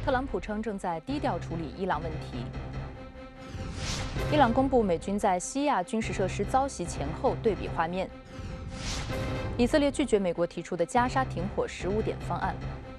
特朗普称正在低调处理伊朗问题。伊朗公布美军在西亚军事设施遭袭前后对比画面。以色列拒绝美国提出的加沙停火15点方案。